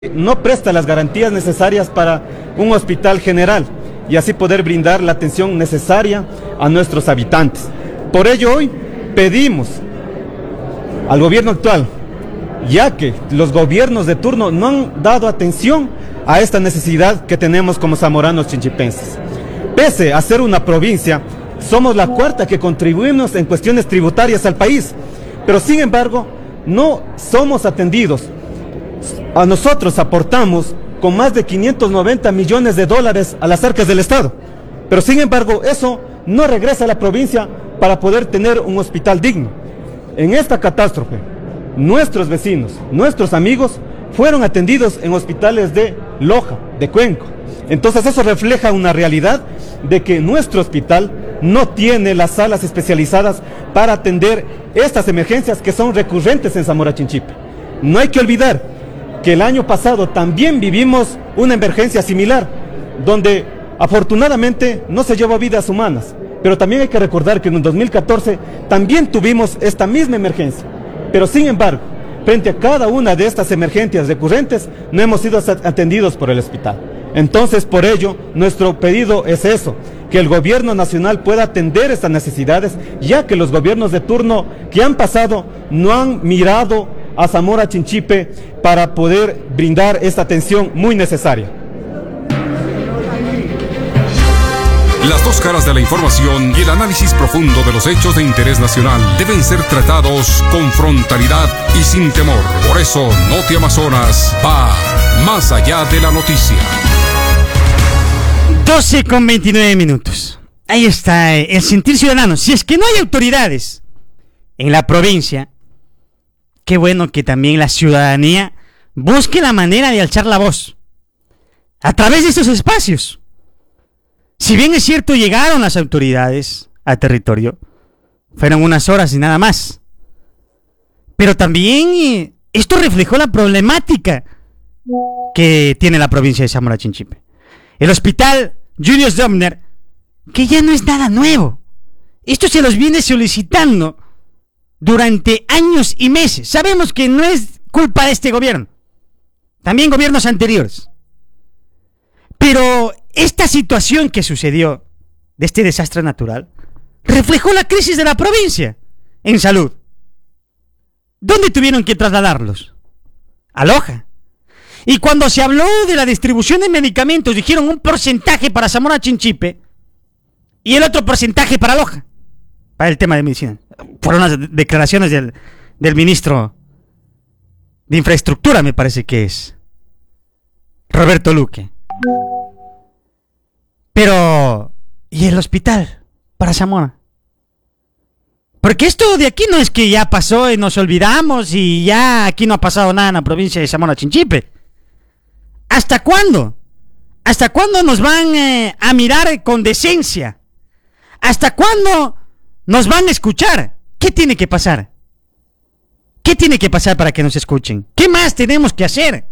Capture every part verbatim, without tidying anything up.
no presta las garantías necesarias para un hospital general y así poder brindar la atención necesaria a nuestros habitantes. Por ello hoy pedimos al gobierno actual, ya que los gobiernos de turno no han dado atención a esta necesidad que tenemos como zamoranos chinchipenses. Pese a ser una provincia, somos la cuarta que contribuimos en cuestiones tributarias al país, pero sin embargo no somos atendidos. A nosotros aportamos con más de quinientos noventa millones de dólares a las arcas del Estado, pero sin embargo eso no regresa a la provincia para poder tener un hospital digno. En esta catástrofe, nuestros vecinos, nuestros amigos, fueron atendidos en hospitales de Loja, de Cuenco. Entonces eso refleja una realidad de que nuestro hospital no tiene las salas especializadas para atender estas emergencias que son recurrentes en Zamora Chinchipe. No hay que olvidar que el año pasado también vivimos una emergencia similar, donde afortunadamente no se llevó vidas humanas, pero también hay que recordar que en el dos mil catorce también tuvimos esta misma emergencia, pero sin embargo, frente a cada una de estas emergencias recurrentes, no hemos sido atendidos por el hospital. Entonces, por ello, nuestro pedido es eso, que el gobierno nacional pueda atender estas necesidades, ya que los gobiernos de turno que han pasado no han mirado a Zamora Chinchipe para poder brindar esta atención muy necesaria. Las dos caras de la información y el análisis profundo de los hechos de interés nacional deben ser tratados con frontalidad y sin temor. Por eso, Noti Amazonas va más allá de la noticia. doce con veintinueve minutos. Ahí está el sentir ciudadano. Si es que no hay autoridades en la provincia, qué bueno que también la ciudadanía busque la manera de alzar la voz a través de estos espacios. Si bien es cierto, llegaron las autoridades al territorio, fueron unas horas y nada más. Pero también esto reflejó la problemática que tiene la provincia de Zamora Chinchipe. El hospital Julius Domner, que ya no es nada nuevo. Esto se los viene solicitando durante años y meses. Sabemos que no es culpa de este gobierno, también gobiernos anteriores. Pero esta situación que sucedió de este desastre natural reflejó la crisis de la provincia en salud. ¿Dónde tuvieron que trasladarlos? A Loja. Y cuando se habló de la distribución de medicamentos, dijeron un porcentaje para Zamora Chinchipe y el otro porcentaje para Loja, para el tema de medicina. Fueron las declaraciones del, del ministro de Infraestructura, me parece que es Roberto Luque. Pero, ¿y el hospital para Zamora? Porque esto de aquí no es que ya pasó y nos olvidamos y ya aquí no ha pasado nada en la provincia de Zamora Chinchipe. ¿Hasta cuándo? ¿Hasta cuándo nos van eh, a mirar con decencia? ¿Hasta cuándo nos van a escuchar? ¿Qué tiene que pasar? ¿Qué tiene que pasar para que nos escuchen? ¿Qué más tenemos que hacer?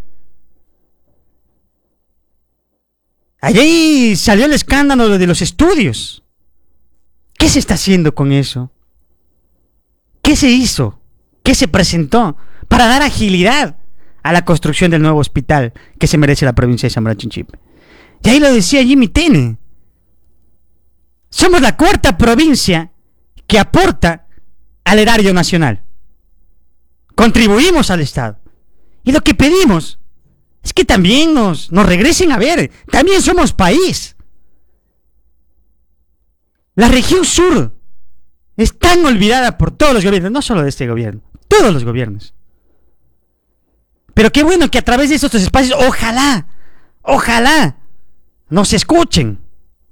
Allí salió el escándalo de los estudios. ¿Qué se está haciendo con eso? ¿Qué se hizo? ¿Qué se presentó para dar agilidad a la construcción del nuevo hospital que se merece la provincia de Zamora Chinchipe? Y ahí lo decía Jimmy Tene. Somos la cuarta provincia que aporta al erario nacional. Contribuimos al Estado. Y lo que pedimos es que también nos, nos regresen a ver. También somos país. La región sur es tan olvidada por todos los gobiernos, no solo de este gobierno, todos los gobiernos. Pero qué bueno que a través de estos espacios, ojalá, ojalá, nos escuchen.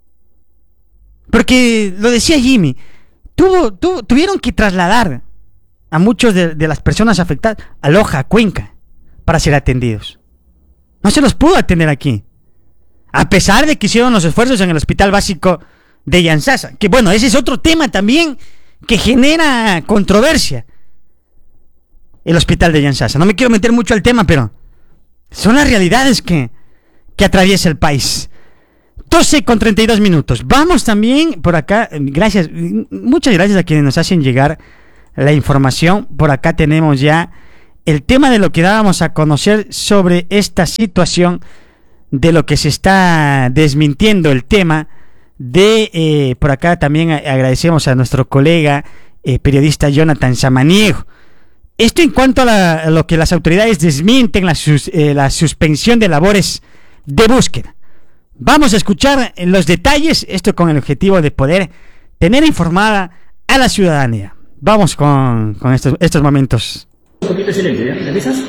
Porque, lo decía Jimmy, tuvo, tuvo, tuvieron que trasladar a muchos de, de las personas afectadas a Loja, a Cuenca, para ser atendidos. No se los pudo atender aquí, a pesar de que hicieron los esfuerzos en el hospital básico de Yanzasa, que bueno, ese es otro tema también que genera controversia. El hospital de Yanzasa, no me quiero meter mucho al tema, pero son las realidades que, que atraviesa el país. doce con treinta y dos minutos. Vamos también por acá, gracias, muchas gracias a quienes nos hacen llegar la información. Por acá tenemos ya el tema de lo que dábamos a conocer sobre esta situación, de lo que se está desmintiendo el tema de, eh, por acá también agradecemos a nuestro colega eh, periodista Jonathan Samaniego. Esto en cuanto a, la, a lo que las autoridades desmienten la, sus, eh, la suspensión de labores de búsqueda. Vamos a escuchar los detalles, esto con el objetivo de poder tener informada a la ciudadanía. Vamos con, con estos, estos momentos. Un poquito de silencio, ¿ya? ¿Me avisas?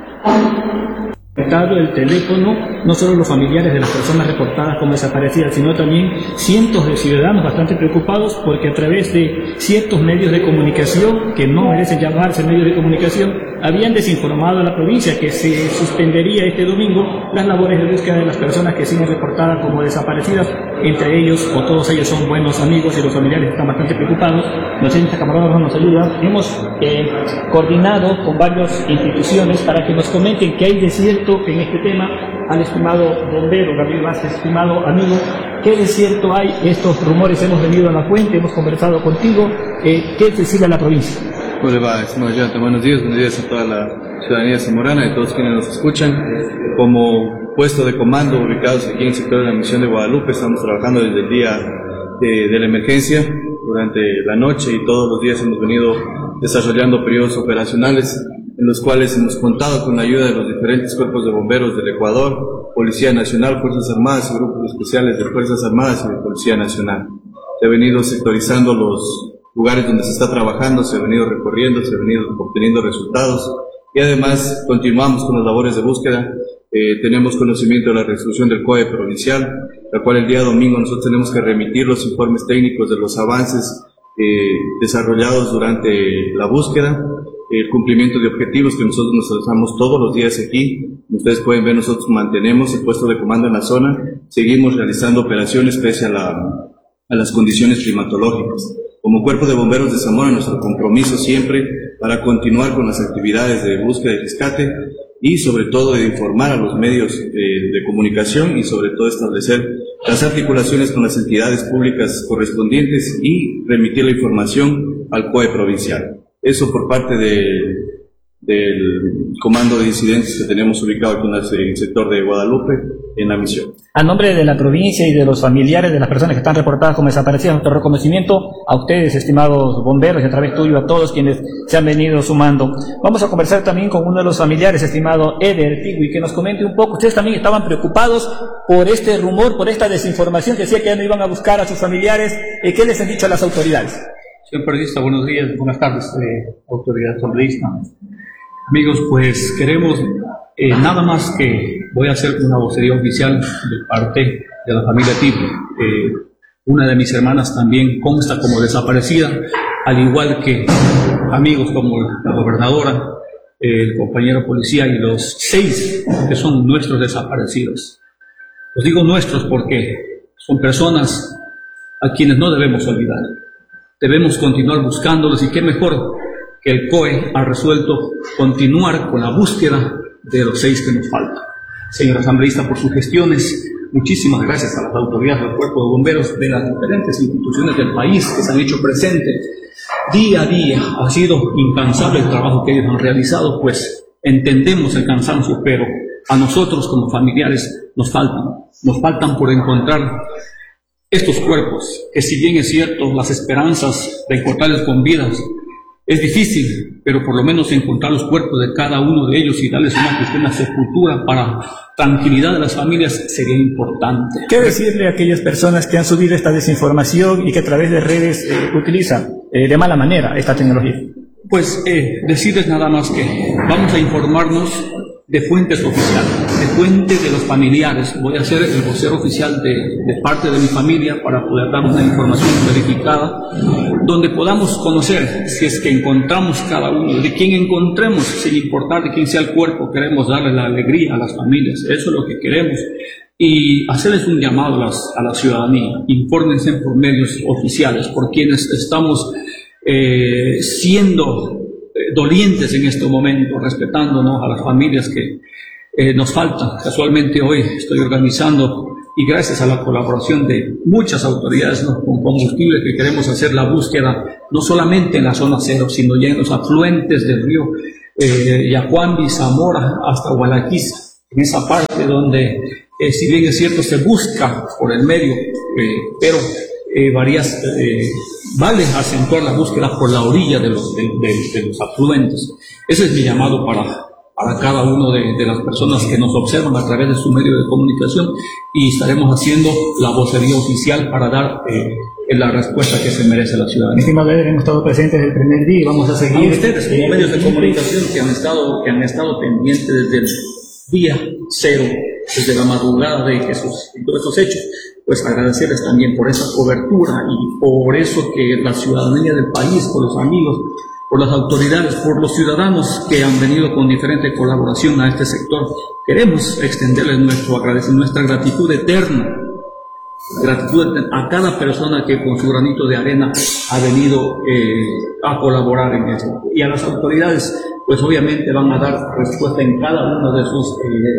El teléfono, no solo los familiares de las personas reportadas como desaparecidas, sino también cientos de ciudadanos bastante preocupados porque a través de ciertos medios de comunicación, que no merecen llamarse medios de comunicación, habían desinformado a la provincia que se suspendería este domingo las labores de búsqueda de las personas que siguen reportadas como desaparecidas. Entre ellos, o todos ellos son buenos amigos y los familiares están bastante preocupados. No sé si esta camarada nos ayuda. Hemos eh, coordinado con varias instituciones para que nos comenten qué hay de cierto en este tema. Al estimado bombero Gabriel Vázquez, estimado amigo, ¿qué de cierto hay? Estos rumores hemos venido a la fuente, hemos conversado contigo. Eh, ¿Qué decide a la provincia? ¿Cómo le va, estimado Jonathan? Buenos días, buenos días a toda la ciudadanía zamorana y a todos quienes nos escuchan. Como puesto de comando ubicados aquí en el sector de la misión de Guadalupe, estamos trabajando desde el día de, de la emergencia, durante la noche, y todos los días hemos venido desarrollando periodos operacionales en los cuales hemos contado con la ayuda de los diferentes cuerpos de bomberos del Ecuador, Policía Nacional, Fuerzas Armadas y grupos especiales de Fuerzas Armadas y de Policía Nacional. Se ha venido sectorizando los lugares donde se está trabajando, se ha venido recorriendo, se ha venido obteniendo resultados, y además continuamos con las labores de búsqueda. Eh, tenemos conocimiento de la resolución del C O E provincial, la cual el día domingo nosotros tenemos que remitir los informes técnicos de los avances eh, desarrollados durante la búsqueda, el cumplimiento de objetivos que nosotros nos trazamos todos los días aquí. Ustedes pueden ver, nosotros mantenemos el puesto de comando en la zona, seguimos realizando operaciones pese a, la, a las condiciones climatológicas. Como Cuerpo de Bomberos de Zamora, nuestro compromiso siempre para continuar con las actividades de búsqueda y rescate, y sobre todo de informar a los medios de, de comunicación, y sobre todo establecer las articulaciones con las entidades públicas correspondientes y remitir la información al C O E provincial. Eso por parte de, del comando de incidentes que tenemos ubicado aquí en el sector de Guadalupe, en la misión. A nombre de la provincia y de los familiares de las personas que están reportadas como desaparecidas, nuestro reconocimiento a ustedes, estimados bomberos, y a través tuyo a todos quienes se han venido sumando. Vamos a conversar también con uno de los familiares, estimado Eder Tigui, que nos comente un poco. Ustedes también estaban preocupados por este rumor, por esta desinformación que decía que ya no iban a buscar a sus familiares. ¿Qué les han dicho a las autoridades? Señor periodista, buenos días, buenas tardes, eh, autoridad periodista. Amigos, pues queremos eh, nada más que voy a hacer una vocería oficial de parte de la familia Tigui. Eh, una de mis hermanas también consta como desaparecida, al igual que amigos como la gobernadora, eh, el compañero policía y los seis que son nuestros desaparecidos. Los digo nuestros porque son personas a quienes no debemos olvidar. Debemos continuar buscándolos, y qué mejor que el C O E ha resuelto continuar con la búsqueda de los seis que nos faltan. Señor asambleísta, por sus gestiones, muchísimas gracias a las autoridades del Cuerpo de Bomberos de las diferentes instituciones del país que se han hecho presentes. Día a día ha sido incansable el trabajo que ellos han realizado, pues entendemos el cansancio, pero a nosotros como familiares nos faltan, nos faltan por encontrar estos cuerpos, que si bien es cierto, las esperanzas de encontrarles con vidas es difícil, pero por lo menos encontrar los cuerpos de cada uno de ellos y darles una cristiana sepultura para tranquilidad de las familias sería importante. ¿Qué decirle a aquellas personas que han subido esta desinformación y que a través de redes eh, utilizan eh, de mala manera esta tecnología? Pues eh, decirles nada más que vamos a informarnos de fuentes oficiales, de fuentes de los familiares. Voy a ser el vocero oficial de, de parte de mi familia para poder dar una información verificada, donde podamos conocer si es que encontramos cada uno, de quién encontremos, sin importar de quién sea el cuerpo. Queremos darle la alegría a las familias, eso es lo que queremos, y hacerles un llamado a, las, a la ciudadanía. Infórmense por medios oficiales, por quienes estamos eh, siendo dolientes en este momento, respetándonos a las familias que eh, nos faltan. Casualmente hoy estoy organizando, y gracias a la colaboración de muchas autoridades, ¿no?, con combustible, que queremos hacer la búsqueda no solamente en la zona cero, sino ya en los afluentes del río eh, Yacuambi, Zamora, hasta Gualaquiza, en esa parte donde, eh, si bien es cierto, se busca por el medio, eh, pero eh, varias eh, vale acentuar la búsqueda por la orilla de los, de, de, de los afluentes. Ese es mi llamado para, para cada uno de, de las personas que nos observan a través de su medio de comunicación, y estaremos haciendo la vocería oficial para dar eh, la respuesta que se merece la ciudadanía. Estimado Eder, hemos estado presentes desde el primer día y vamos a seguir. A ustedes, como medios de comunicación que han estado, que han estado pendientes desde el día cero, desde la madrugada de esos, de todos estos hechos, pues agradecerles también por esa cobertura y por eso que la ciudadanía del país, por los amigos, por las autoridades, por los ciudadanos que han venido con diferente colaboración a este sector, queremos extenderles nuestro agradecimiento, nuestra gratitud eterna, gratitud a cada persona que con su granito de arena ha venido eh, a colaborar en eso. Y a las autoridades, pues obviamente van a dar respuesta en cada una de sus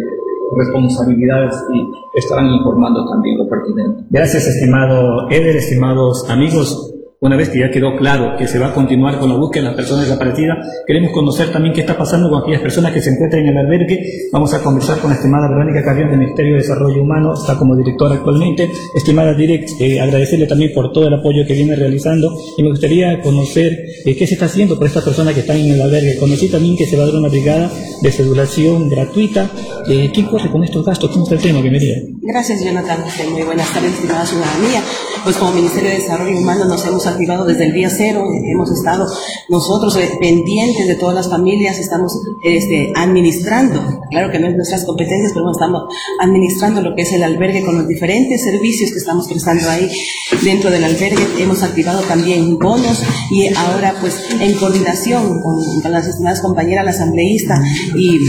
eh, responsabilidades y estarán informando también lo pertinente. Gracias, estimado Eder, estimados amigos. Una vez que ya quedó claro que se va a continuar con la búsqueda de las personas desaparecidas, queremos conocer también qué está pasando con aquellas personas que se encuentran en el albergue. Vamos a conversar con la estimada Verónica Carrión del Ministerio de Desarrollo Humano, está como directora actualmente. Estimada Direct, eh, agradecerle también por todo el apoyo que viene realizando, y me gustaría conocer eh, qué se está haciendo por estas personas que están en el albergue. Conocí también que se va a dar una brigada de cedulación gratuita. Eh, ¿Quién corre con estos gastos? ¿Cómo está el tema, Guimería? Gracias, Jonathan. Muy buenas tardes, estimada ciudadanía. Pues como Ministerio de Desarrollo Humano nos hemos activado desde el día cero, hemos estado nosotros eh, pendientes de todas las familias, estamos este, administrando, claro que no es nuestras competencias, pero bueno, estamos administrando lo que es el albergue con los diferentes servicios que estamos prestando ahí dentro del albergue. Hemos activado también bonos y ahora pues en coordinación con, con las estimadas compañeras, la asambleísta, y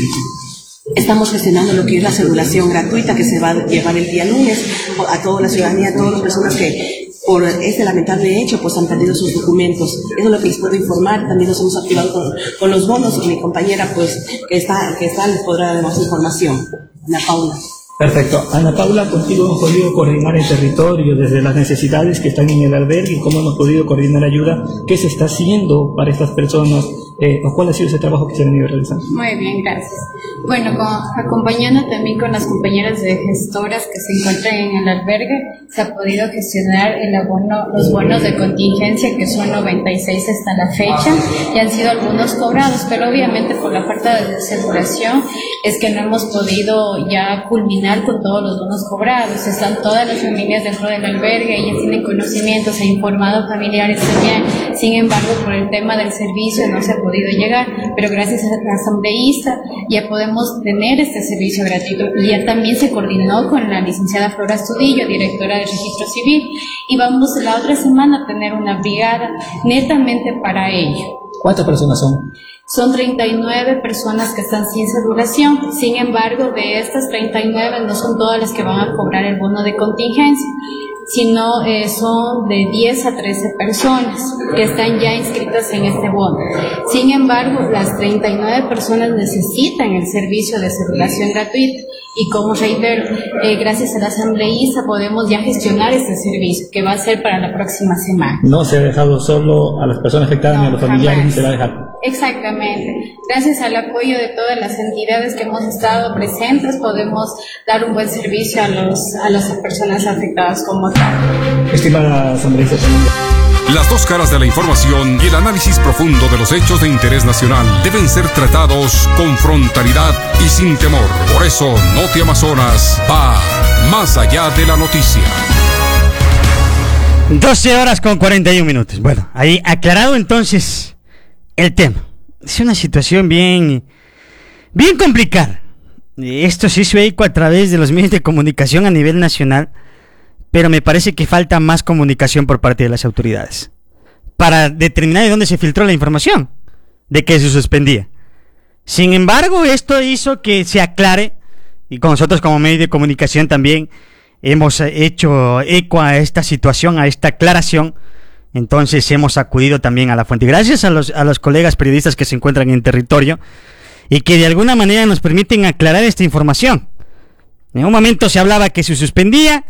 estamos gestionando lo que es la cedulación gratuita que se va a llevar el día lunes a toda la ciudadanía, a todas las personas que por este lamentable hecho pues han perdido sus documentos. Eso es lo que les puedo informar. También nos hemos activado con, con los bonos, y mi compañera pues que está, que está les podrá dar más información. Ana Paula. Perfecto. Ana Paula, contigo hemos podido coordinar el territorio desde las necesidades que están en el albergue y cómo hemos podido coordinar ayuda. ¿Qué se está haciendo para estas personas? Eh, ¿Cuál ha sido ese trabajo que se ha venido realizando? Muy bien, gracias. Bueno, con, acompañando también con las compañeras de gestoras que se encuentran en el albergue, se ha podido gestionar el abono, los bonos de contingencia, que son noventa y seis hasta la fecha, y han sido algunos cobrados, pero obviamente por la falta de aseguración es que no hemos podido ya culminar con todos los bonos cobrados. Están todas las familias dentro del albergue, ellas tienen conocimientos, se ha informado familiares también. Sin embargo, por el tema del servicio no se ha podido llegar, pero gracias a la asambleísta ya podemos tener este servicio gratuito, y ya también se coordinó con la licenciada Flora Astudillo, directora del Registro Civil, y vamos la otra semana a tener una brigada netamente para ello. ¿Cuántas personas son? Son treinta y nueve personas que están sin cedulación. Sin embargo, de estas treinta y nueve no son todas las que van a cobrar el bono de contingencia, sino eh, son de diez a trece personas que están ya inscritas en este bono. Sin embargo, las treinta y nueve personas necesitan el servicio de cedulación gratuita, y como reitero, eh, gracias a la asambleísta podemos ya gestionar este servicio, que va a ser para la próxima semana. No se ha dejado solo a las personas afectadas No, ni a los familiares, jamás. ni se va a dejar. Exactamente. Gracias al apoyo de todas las entidades que hemos estado presentes, podemos dar un buen servicio a, los, a las personas afectadas como tal. Estimada asambleísta, Las dos caras de la información y el análisis profundo de los hechos de interés nacional deben ser tratados con frontalidad y sin temor. Por eso, Noti Amazonas va más allá de la noticia. doce horas con cuarenta y un minutos. Bueno, ahí aclarado entonces el tema. Es una situación bien, bien complicada. Esto se hizo eco a través de los medios de comunicación a nivel nacional, pero me parece que falta más comunicación por parte de las autoridades para determinar de dónde se filtró la información de que se suspendía. Sin embargo, esto hizo que se aclare, y con nosotros como medio de comunicación también hemos hecho eco a esta situación, a esta aclaración. Entonces hemos acudido también a la fuente. Gracias a los, a los colegas periodistas que se encuentran en territorio y que de alguna manera nos permiten aclarar esta información. En un momento se hablaba que se suspendía.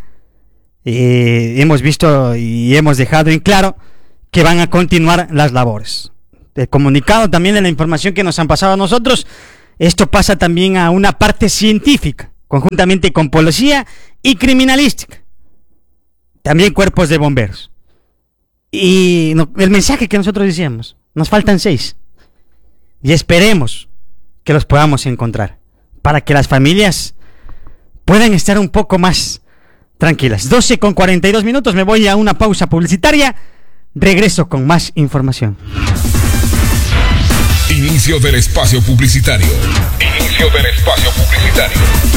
Eh, hemos visto y hemos dejado en claro que van a continuar las labores. del comunicado, también de la información que nos han pasado a nosotros, esto pasa también a una parte científica, conjuntamente con policía y criminalística. También cuerpos de bomberos. Y no, el mensaje que nosotros decíamos, nos faltan seis. Y esperemos que los podamos encontrar, para que las familias puedan estar un poco más tranquilas. doce con cuarenta y dos minutos, me voy a una pausa publicitaria. Regreso con más información. Inicio del espacio publicitario. Inicio del espacio publicitario.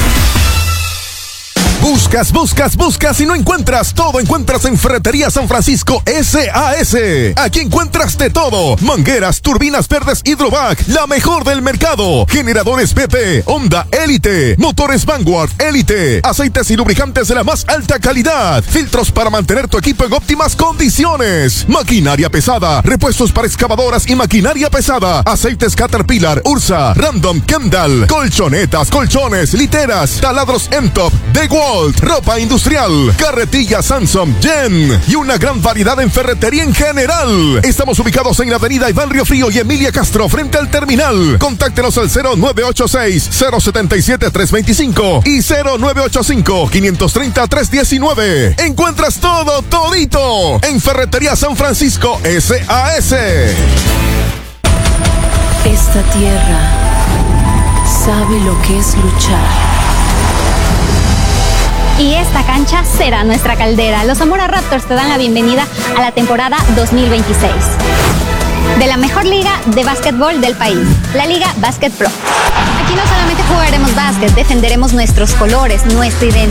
Buscas, buscas, buscas y no encuentras. Todo encuentras en Ferretería San Francisco S A S. Aquí encuentras de todo. Mangueras, turbinas verdes Hydrovac, la mejor del mercado. Generadores B P, Honda Elite, motores Vanguard Elite, aceites y lubricantes de la más alta calidad, filtros para mantener tu equipo en óptimas condiciones, maquinaria pesada, repuestos para excavadoras y maquinaria pesada, aceites Caterpillar, Ursa, Random, Kendall, colchonetas, colchones, literas, taladros M-Top, DeWalt, ropa industrial, carretillas Samsung, Jen y una gran variedad en ferretería en general. Estamos ubicados en la avenida Iván Riofrío y Emilia Castro frente al terminal. Contáctenos al cero nueve ocho seis, cero siete siete, tres dos cinco y cero nueve ocho cinco, cinco tres cero, tres uno nueve. Encuentras todo, todito en Ferretería San Francisco S A S. Esta tierra sabe lo que es luchar. Y esta cancha será nuestra caldera. Los Zamora Raptors te dan la bienvenida a la temporada dos mil veintiséis de la mejor liga de básquetbol del país, la Liga Básquet Pro. Aquí no solamente jugaremos básquet, defenderemos nuestros colores, nuestra identidad.